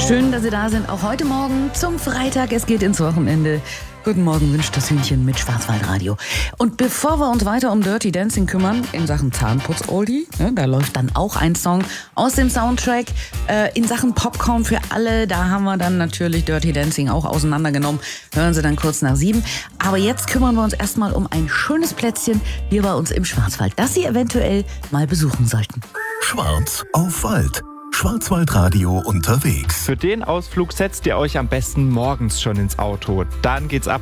Schön, dass Sie da sind, auch heute Morgen zum Freitag. Es geht ins Wochenende. Guten Morgen wünscht das Hühnchen mit Schwarzwaldradio. Und bevor wir uns weiter um Dirty Dancing kümmern, in Sachen Zahnputz-Oldie, da läuft dann auch ein Song aus dem Soundtrack. In Sachen Popcorn für alle, da haben wir dann natürlich Dirty Dancing auch auseinandergenommen. Hören Sie dann kurz nach 7. Aber jetzt kümmern wir uns erstmal um ein schönes Plätzchen hier bei uns im Schwarzwald, das Sie eventuell mal besuchen sollten. Schwarz auf Wald. Schwarzwaldradio unterwegs. Für den Ausflug setzt ihr euch am besten morgens schon ins Auto. Dann geht's ab